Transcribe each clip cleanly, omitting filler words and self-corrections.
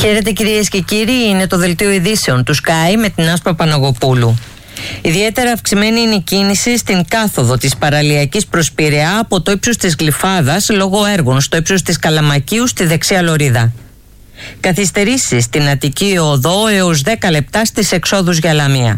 Χαίρετε κυρίες και κύριοι, είναι το δελτίο ειδήσεων του Sky με την Άσπα Παναγοπούλου. Ιδιαίτερα αυξημένη είναι η κίνηση στην κάθοδο της παραλιακής προς Πειραιά από το ύψος της Γλυφάδας λόγω έργων στο ύψος της Καλαμακίου στη δεξιά λωρίδα. Καθυστερήσεις στην Αττική Οδό έως 10 λεπτά στις εξόδους για Λαμία.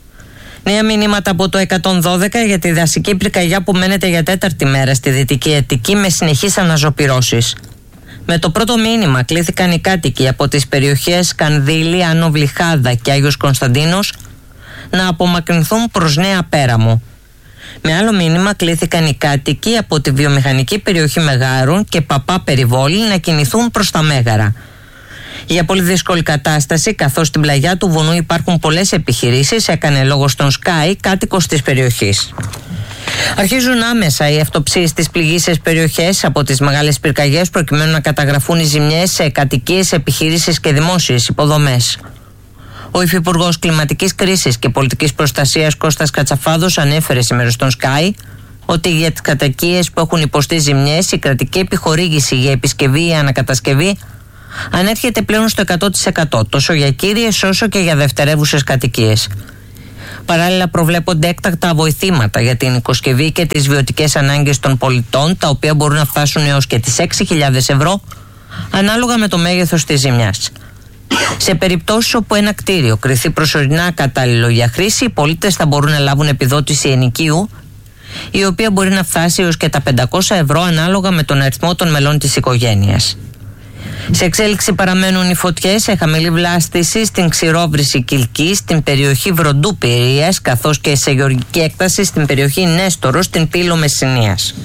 Νέα μηνύματα από το 112 για τη δασική πυρκαγιά που μένεται για τέταρτη μέρα στη Δυτική Αττική με συνεχείς αναζωπυρώσεις. Με το πρώτο μήνυμα κλήθηκαν οι κάτοικοι από τις περιοχές Κανδύλη, Άνω Βλυχάδα και Άγιος Κωνσταντίνος να απομακρυνθούν προς Νέα Πέραμο. Με άλλο μήνυμα κλήθηκαν οι κάτοικοι από τη βιομηχανική περιοχή Μεγάρων και Παπά Περιβόλη να κινηθούν προς τα Μέγαρα. Για πολύ δύσκολη κατάσταση, καθώς στην πλαγιά του βουνού υπάρχουν πολλές επιχειρήσεις, έκανε λόγο στον Sky κάτοικος της περιοχής. Αρχίζουν άμεσα οι αυτοψίες στις πληγείσες περιοχές από τις μεγάλες πυρκαγιές προκειμένου να καταγραφούν οι ζημιές σε κατοικίες, επιχειρήσεις και δημόσιες υποδομές. Ο Υφυπουργός Κλιματικής Κρίσης και Πολιτικής Προστασίας Κώστας Κατσαφάδος ανέφερε σήμερα στον Sky ότι για τις κατοικίες που έχουν υποστεί ζημιές η κρατική επιχορήγηση για επισκευή ή ανακατασκευή ανέρχεται πλέον στο 100% τόσο για κύριες όσο και για δευτερεύουσες κατοικίες. Παράλληλα προβλέπονται έκτακτα βοηθήματα για την οικοσκευή και τις βιωτικές ανάγκες των πολιτών, τα οποία μπορούν να φτάσουν έως και τις 6.000 ευρώ ανάλογα με το μέγεθος της ζημιάς. Σε περιπτώσεις όπου ένα κτίριο κριθεί προσωρινά κατάλληλο για χρήση, οι πολίτες θα μπορούν να λάβουν επιδότηση ενοικίου, η οποία μπορεί να φτάσει έως και τα 500 ευρώ ανάλογα με τον αριθμό των μελών της οικογένειας. Σε εξέλιξη παραμένουν οι φωτιές σε χαμηλή βλάστηση στην Ξηρόβρηση Κιλκής, στην περιοχή Βροντού Πειρίας, καθώς και σε γεωργική έκταση στην περιοχή Νέστορος, στην Πύλο Μεσσηνίας.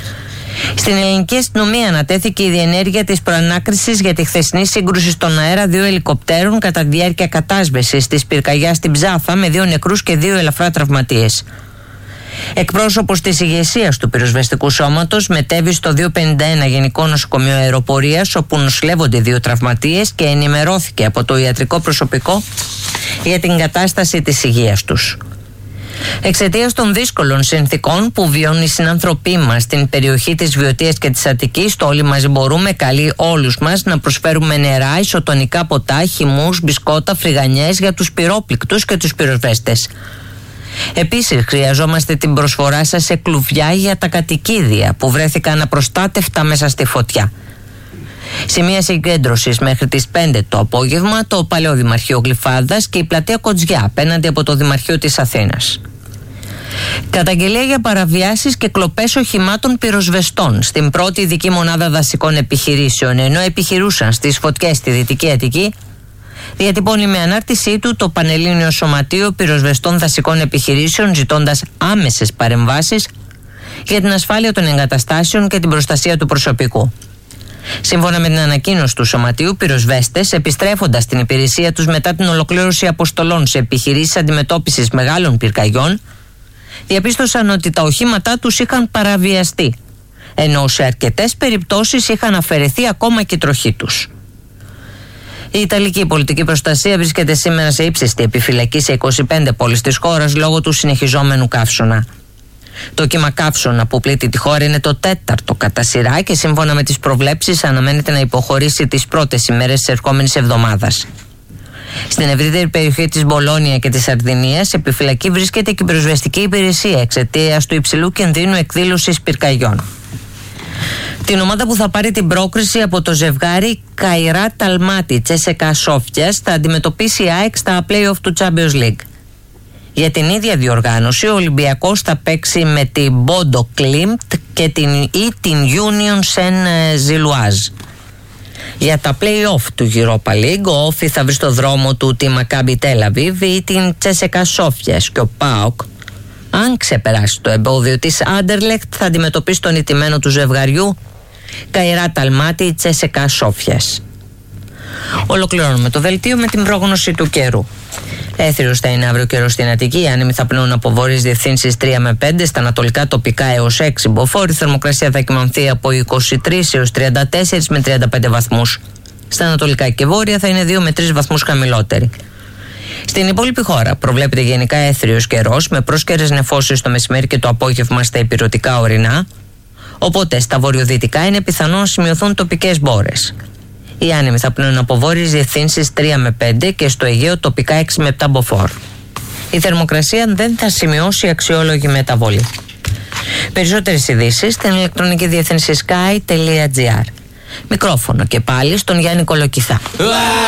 Στην ελληνική αστυνομία ανατέθηκε η διενέργεια της προανάκρισης για τη χθεσινή σύγκρουση στον αέρα 2 ελικοπτέρων κατά τη διάρκεια κατάσβεσης της πυρκαγιάς στην Ψάθα με 2 νεκρούς και 2 ελαφρά τραυματίες. Εκπρόσωπος της ηγεσίας του πυροσβεστικού σώματος μετέβη στο 251 Γενικό Νοσοκομείο Αεροπορίας, όπου νοσηλεύονται 2 τραυματίες, και ενημερώθηκε από το ιατρικό προσωπικό για την κατάσταση της υγείας τους. Εξαιτίας των δύσκολων συνθηκών που βιώνουν οι συνάνθρωποι μας στην περιοχή της Βιωτίας και της Αττικής, το Όλοι Μαζί Μπορούμε καλεί όλους μας να προσφέρουμε νερά, ισοτονικά ποτά, χυμούς, μπισκότα, φρυγανιές για τους πυρόπληκτους και τους πυροσβέστες. Επίσης, χρειαζόμαστε την προσφορά σας σε κλουβιά για τα κατοικίδια που βρέθηκαν απροστάτευτα μέσα στη φωτιά. Σημεία συγκέντρωσης μέχρι τις 5 το απόγευμα το Παλαιό Δημαρχείο Γλυφάδας και η πλατεία Κοτζιά απέναντι από το Δημαρχείο της Αθήνας. Καταγγελία για παραβιάσεις και κλοπές οχημάτων πυροσβεστών στην πρώτη ειδική μονάδα δασικών επιχειρήσεων, ενώ επιχειρούσαν στις φωτιές στη Δυτική Αττική. Διατυπώνει με ανάρτησή του το Πανελλήνιο Σωματείο Πυροσβεστών Δασικών Επιχειρήσεων, ζητώντας άμεσες παρεμβάσεις για την ασφάλεια των εγκαταστάσεων και την προστασία του προσωπικού. Σύμφωνα με την ανακοίνωση του Σωματείου, πυροσβέστες, επιστρέφοντας στην υπηρεσία τους μετά την ολοκλήρωση αποστολών σε επιχειρήσεις αντιμετώπισης μεγάλων πυρκαγιών, διαπίστωσαν ότι τα οχήματά τους είχαν παραβιαστεί, ενώ σε αρκετές περιπτώσεις είχαν αφαιρεθεί ακόμα και η τροχή τους. Η Ιταλική πολιτική προστασία βρίσκεται σήμερα σε ύψιστη επιφυλακή σε 25 πόλεις της χώρας λόγω του συνεχιζόμενου καύσωνα. Το κύμα καύσωνα που πλήττει τη χώρα είναι το 4ο κατά σειρά και σύμφωνα με τις προβλέψεις αναμένεται να υποχωρήσει τις πρώτες ημέρες της ερχόμενης εβδομάδας. Στην ευρύτερη περιοχή της Μπολόνια και της Σαρδινίας σε επιφυλακή βρίσκεται και η πυροσβεστική υπηρεσία εξαιτίας του υψηλού κινδύνου εκδήλωσης πυρκαγιών. Την ομάδα που θα πάρει την πρόκριση από το ζευγάρι Καϊράτ Αλμάτι Τσέσεκα Σόφιας θα αντιμετωπίσει η ΑΕΚ στα play-off του Champions League. Για την ίδια διοργάνωση ο Ολυμπιακός θα παίξει με την Μπόντο Κλίμπτ και την Union Saint-Gilloise. Για τα play-off του Europa League ο Όφι θα βρει στο δρόμο του τη Μακάμπι Τελ Αβίβ ή την Τσέσεκα Σόφιας και ο ΠΑΟΚ, αν ξεπεράσει το εμπόδιο της Άντερλεχτ, θα αντιμετωπίσει τον ηττημένο του ζευγαριού Καϊράτ Αλμάτι Τσέσεκα Σόφιας. Ολοκληρώνουμε το δελτίο με την πρόγνωση του καιρού. Έθριος θα είναι αύριο καιρός στην Αττική. Οι άνεμοι θα πνέουν από βόρειες διευθύνσεις 3 με 5, στα ανατολικά τοπικά έως 6 μποφόρ. Η θερμοκρασία θα κυμανθεί από 23 έως 34 με 35 βαθμούς. Στα ανατολικά και βόρεια θα είναι 2 με 3 βαθμούς χαμηλότερη. Στην υπόλοιπη χώρα προβλέπεται γενικά έθριος καιρός με πρόσκαιρες νεφώσεις το μεσημέρι και το απόγευμα στα ηπειρωτικά ορεινά. Οπότε στα βορειοδυτικά είναι πιθανό να σημειωθούν τοπικές μπόρες. Οι άνεμοι θα πνέουν από βόρειες διευθύνσεις 3 με 5 και στο Αιγαίο τοπικά 6 με 7 μποφόρ. Η θερμοκρασία δεν θα σημειώσει αξιόλογη μεταβολή. Περισσότερες ειδήσεις στην ηλεκτρονική διεύθυνση sky.gr. Μικρόφωνο και πάλι στον Γιάννη Κολοκυθά.